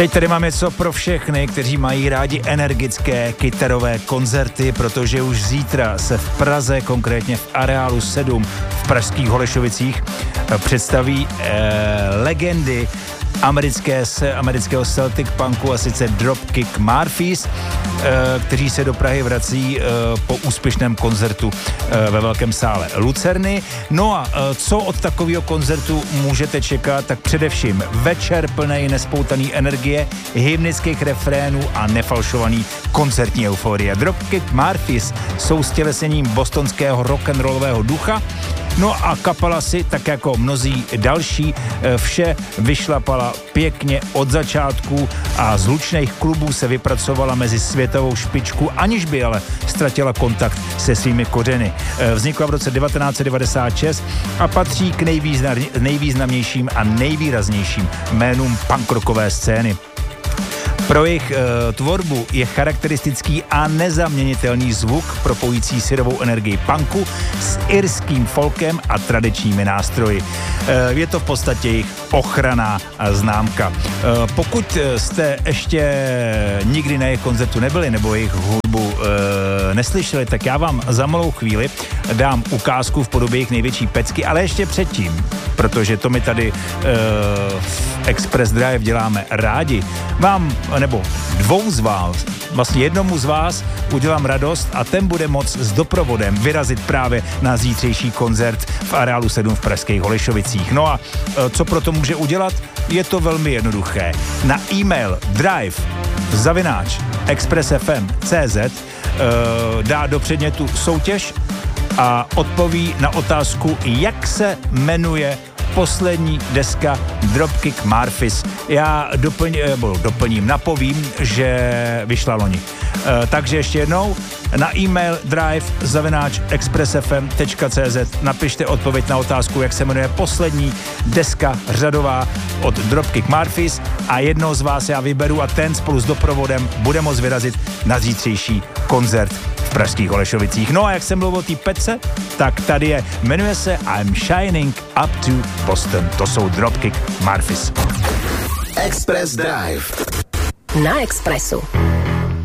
Teď tady mám něco pro všechny, kteří mají rádi energické kytarové koncerty, protože už zítra se v Praze, konkrétně v Areálu 7 v pražských Holešovicích, představí legendy amerického Celtic punku, a sice Dropkick Murphys, kteří se do Prahy vrací po úspěšném koncertu ve velkém sále Lucerny. No a co od takového koncertu můžete čekat, tak především večer plný nespoutaný energie, hymnických refrénů a nefalšovaný koncertní euforie. Dropkick Murphys jsou stělesením bostonského rock'n'rollového ducha. No a kapela si, tak jako mnozí další, vše vyšlapala pěkně od začátku a z hlučných klubů se vypracovala mezi světovou špičku, aniž by ale ztratila kontakt se svými kořeny. Vznikla v roce 1996 a patří k nejvýznamnějším a nejvýraznějším jménům punkrockové scény. Pro jejich tvorbu je charakteristický a nezaměnitelný zvuk propojící syrovou energii punku s irským folkem a tradičními nástroji. Je to v podstatě jejich ochranná známka. Pokud jste ještě nikdy na jejich koncertu nebyli nebo jejich hudbu neslyšeli, tak já vám za malou chvíli dám ukázku v podobě jejich největší pecky, ale ještě předtím, protože to my tady v Express Drive děláme rádi, vám, nebo dvou z vás, vlastně jednomu z vás udělám radost a ten bude moct s doprovodem vyrazit právě na zítřejší koncert v Areálu 7 v pražských Holešovicích. No a co pro to může udělat? Je to velmi jednoduché. Na e-mail drive@expressfm.cz dá do předmětu soutěž a odpoví na otázku, jak se jmenuje poslední deska Dropkick Murphys. Já napovím, že vyšla loni. Takže ještě jednou na e-mail drive@expressfm.cz napište odpověď na otázku, jak se jmenuje poslední deska řadová od Dropkick Murphys a jednoho z vás já vyberu a ten spolu s doprovodem bude moct vyrazit na zítřejší koncert v pražských Holešovicích. No a jak jsem mluvil o té pece, tak tady je, jmenuje se I'm Shining Up to Boston. To jsou Dropkick Murphys. Express Drive na Expressu.